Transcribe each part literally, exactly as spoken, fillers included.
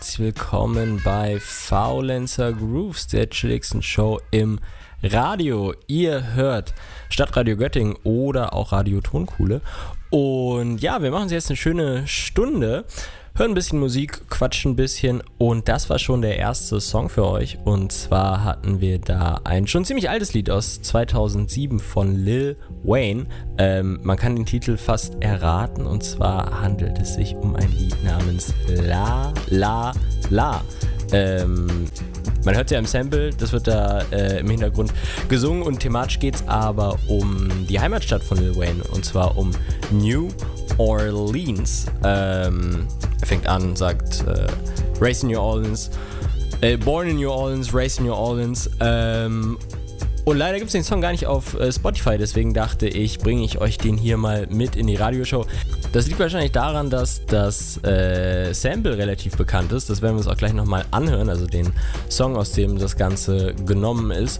herzlich willkommen bei Faulenzer Grooves, der chilligsten Show im Radio. Ihr hört Stadtradio Göttingen oder auch Radio Tonkuhle. Und ja, wir machen jetzt eine schöne Stunde, hören ein bisschen Musik, quatschen ein bisschen und das war schon der erste Song für euch. Und zwar hatten wir da ein schon ziemlich altes Lied aus zweitausendsieben von Lil Wayne. Ähm, man kann den Titel fast erraten und zwar handelt es sich um ein Lied namens La La La. Ähm, man hört ja im Sample, das wird da äh, im Hintergrund gesungen und thematisch geht es aber um die Heimatstadt von Lil Wayne und zwar um New Orleans. Ähm, er fängt an und sagt äh, Raised in New Orleans, äh, Born in New Orleans, Raised in New Orleans. Ähm, und leider gibt es den Song gar nicht auf äh, Spotify, deswegen dachte ich, bringe ich euch den hier mal mit in die Radioshow. Das liegt wahrscheinlich daran, dass das äh, Sample relativ bekannt ist. Das werden wir uns auch gleich nochmal anhören, also den Song, aus dem das Ganze genommen ist.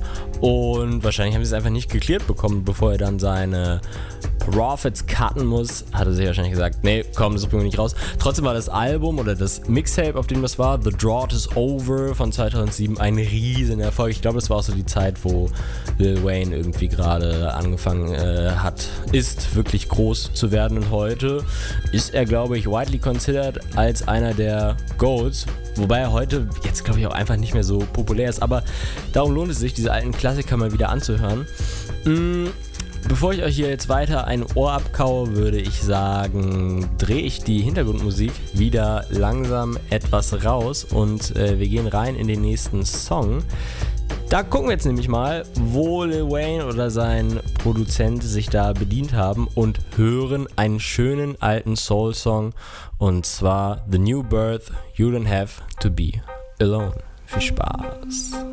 Und wahrscheinlich haben sie es einfach nicht geklärt bekommen, bevor er dann seine Profits cutten muss. Hat er sich wahrscheinlich gesagt, nee, komm, das bringen wir nicht raus. Trotzdem war das Album oder das Mixtape, auf dem das war, The Drought is Over von zweitausendsieben, ein riesen Erfolg. Ich glaube, das war auch so die Zeit, wo Lil Wayne irgendwie gerade angefangen äh, hat, ist wirklich groß zu werden. Und heute ist er, glaube ich, widely considered als einer der Goats, wobei er heute jetzt, glaube ich, auch einfach nicht mehr so populär ist, aber darum lohnt es sich, diese alten Klassiker mal wieder anzuhören. Mm, bevor ich euch hier jetzt weiter ein Ohr abkaue, würde ich sagen, drehe ich die Hintergrundmusik wieder langsam etwas raus und äh, wir gehen rein in den nächsten Song. Da gucken wir jetzt nämlich mal, wo Lil Wayne oder sein Produzent sich da bedient haben und hören einen schönen alten Soul-Song und zwar The New Birth, You Don't Have to Be Alone. Viel Spaß!